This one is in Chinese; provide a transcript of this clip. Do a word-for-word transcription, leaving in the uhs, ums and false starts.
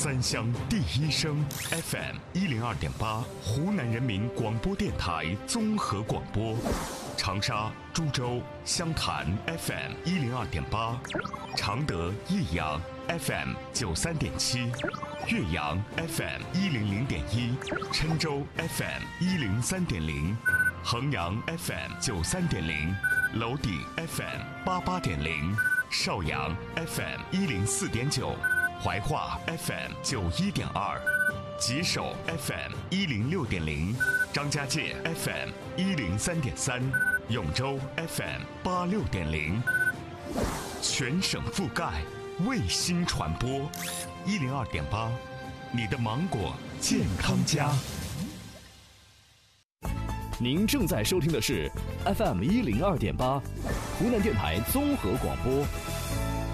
三乡第一声 F M 一零二点八，湖南人民广播电台综合广播。长沙、株洲、湘潭 F M 一零二点八，常德、益阳 F M 九三点七，岳阳 F M 一零零点一，郴州 F M 一零三点零，衡阳 F M 九三点零，娄底 F M 八八点零，邵阳 F M 一零四点九，怀化 F M 九一点二，吉首 F M 一零六点零，张家界 F M 一零三点三，永州 F M 八六点零，全省覆盖，卫星传播，一零二点八，你的芒果健康家。 您正在收听的是 F M 一零二点八，湖南电台综合广播。